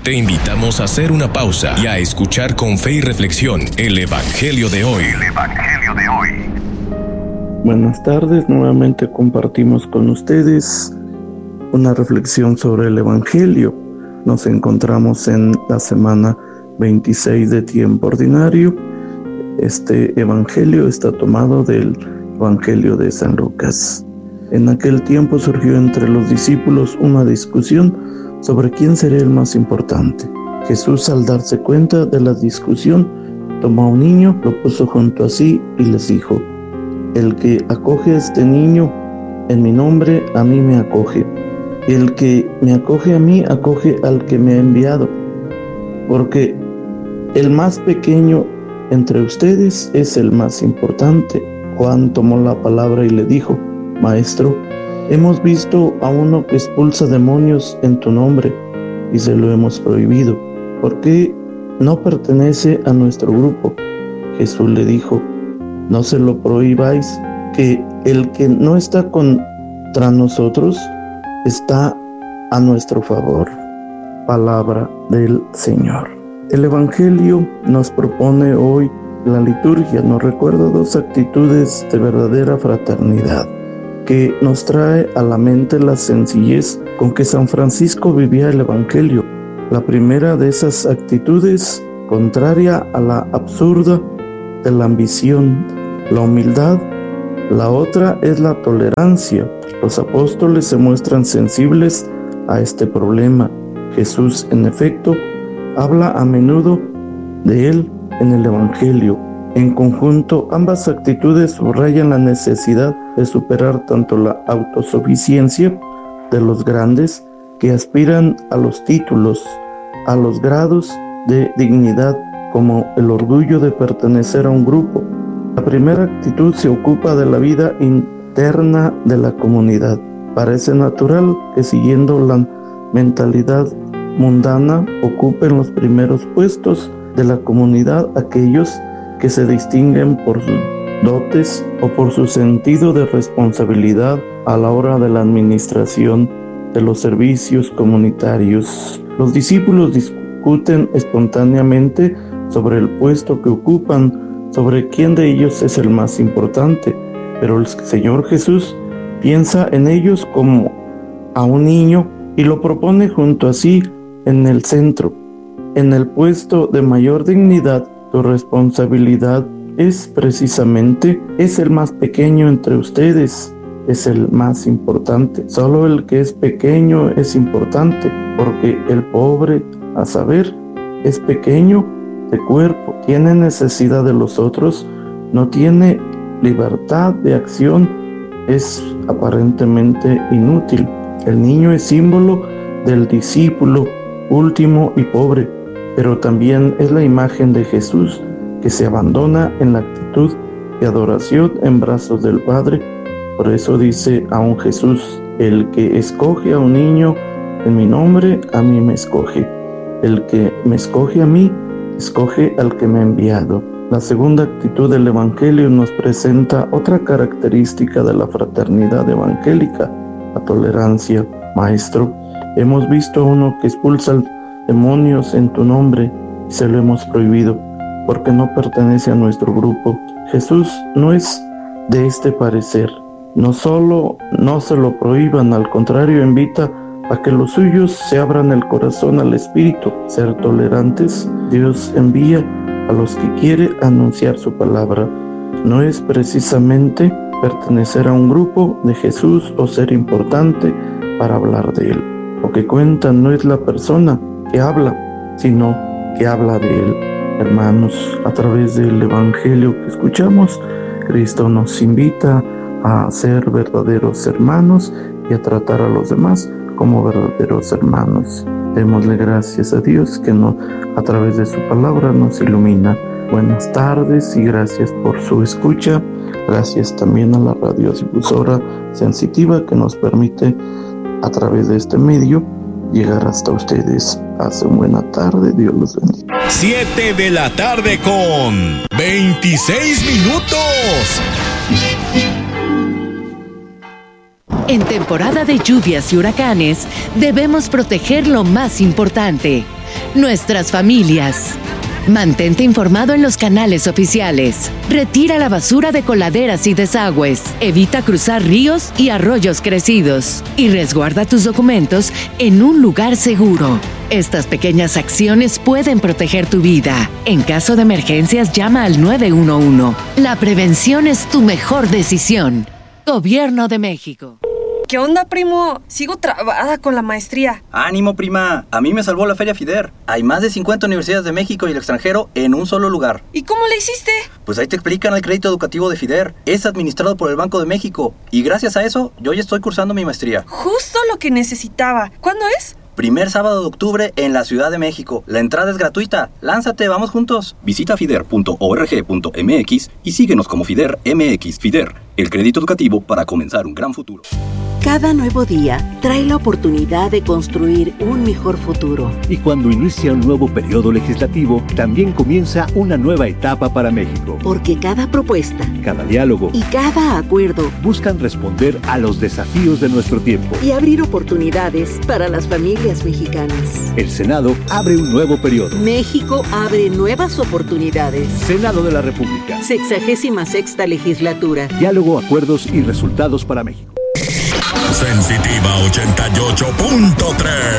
Te invitamos a hacer una pausa y a escuchar con fe y reflexión el Evangelio de hoy. Buenas tardes, nuevamente compartimos con ustedes una reflexión sobre el Evangelio. Nos encontramos en la semana 26 de tiempo ordinario. Este Evangelio está tomado del Evangelio de San Lucas. En aquel tiempo surgió entre los discípulos una discusión sobre quién sería el más importante. Jesús, al darse cuenta de la discusión, tomó a un niño, lo puso junto a sí y les dijo: el que acoge a este niño en mi nombre, a mí me acoge. Y el que me acoge a mí, acoge al que me ha enviado. Porque el más pequeño entre ustedes es el más importante. Juan tomó la palabra y le dijo: Maestro, hemos visto a uno que expulsa demonios en tu nombre y se lo hemos prohibido, porque no pertenece a nuestro grupo. Jesús le dijo: no se lo prohibáis, que el que no está contra nosotros está a nuestro favor. Palabra del Señor. El Evangelio nos propone hoy, la liturgia nos recuerda dos actitudes de verdadera fraternidad, que nos trae a la mente la sencillez con que San Francisco vivía el Evangelio. La primera de esas actitudes, contraria a la absurda de la ambición, la humildad. La otra es la tolerancia. Los apóstoles se muestran sensibles a este problema. Jesús, en efecto, habla a menudo de él en el Evangelio. En conjunto, ambas actitudes subrayan la necesidad de superar tanto la autosuficiencia de los grandes que aspiran a los títulos, a los grados de dignidad, como el orgullo de pertenecer a un grupo. La primera actitud se ocupa de la vida interna de la comunidad. Parece natural que, siguiendo la mentalidad mundana, ocupen los primeros puestos de la comunidad aquellos que se distinguen por sus dotes o por su sentido de responsabilidad a la hora de la administración de los servicios comunitarios. Los discípulos discuten espontáneamente sobre el puesto que ocupan, sobre quién de ellos es el más importante, pero el Señor Jesús piensa en ellos como a un niño y lo propone junto a sí en el centro. En el puesto de mayor dignidad, su responsabilidad es precisamente, es el más pequeño entre ustedes, es el más importante. Solo el que es pequeño es importante, porque el pobre, a saber, es pequeño de cuerpo, tiene necesidad de los otros, no tiene libertad de acción, es aparentemente inútil. El niño es símbolo del discípulo último y pobre, pero también es la imagen de Jesús, que se abandona en la actitud de adoración en brazos del Padre. Por eso dice aún Jesús: el que escoge a un niño en mi nombre, a mí me escoge. El que me escoge a mí, escoge al que me ha enviado. La segunda actitud del Evangelio nos presenta otra característica de la fraternidad evangélica, la tolerancia. Maestro, hemos visto a uno que expulsa demonios en tu nombre y se lo hemos prohibido, porque no pertenece a nuestro grupo. Jesús no es de este parecer. No solo no se lo prohíban, al contrario, invita a que los suyos se abran el corazón al Espíritu. Ser tolerantes, Dios envía a los que quiere anunciar su palabra. No es precisamente pertenecer a un grupo de Jesús o ser importante para hablar de él. Lo que cuenta no es la persona que habla, sino que habla de él. Hermanos, a través del Evangelio que escuchamos, Cristo nos invita a ser verdaderos hermanos y a tratar a los demás como verdaderos hermanos. Démosle gracias a Dios que a través de su palabra nos ilumina. Buenas tardes y gracias por su escucha. Gracias también a la radiodifusora Sensitiva que nos permite a través de este medio llegar hasta ustedes. Pasen buena tarde, Dios los bendiga. 7 de la tarde con 26 minutos. En temporada de lluvias y huracanes, debemos proteger lo más importante, nuestras familias. Mantente informado en los canales oficiales. Retira la basura de coladeras y desagües. Evita cruzar ríos y arroyos crecidos. Y resguarda tus documentos en un lugar seguro. Estas pequeñas acciones pueden proteger tu vida. En caso de emergencias, llama al 911. La prevención es tu mejor decisión. Gobierno de México. ¿Qué onda, primo? Sigo trabada con la maestría. ¡Ánimo, prima! A mí me salvó la Feria FIDER. Hay más de 50 universidades de México y el extranjero en un solo lugar. ¿Y cómo le hiciste? Pues ahí te explican el crédito educativo de FIDER. Es administrado por el Banco de México. Y gracias a eso, yo ya estoy cursando mi maestría. Justo lo que necesitaba. ¿Cuándo es? Primer sábado de octubre en la Ciudad de México. La entrada es gratuita. ¡Lánzate, vamos juntos! Visita fider.org.mx y síguenos como FIDER MX. FIDER, el crédito educativo para comenzar un gran futuro. Cada nuevo día trae la oportunidad de construir un mejor futuro. Y cuando inicia un nuevo periodo legislativo, también comienza una nueva etapa para México. Porque cada propuesta, cada diálogo y cada acuerdo buscan responder a los desafíos de nuestro tiempo y abrir oportunidades para las familias mexicanas. El Senado abre un nuevo periodo. México abre nuevas oportunidades. Senado de la República. 66ª legislatura. Diálogo, acuerdos y resultados para México. Sensitiva 88.3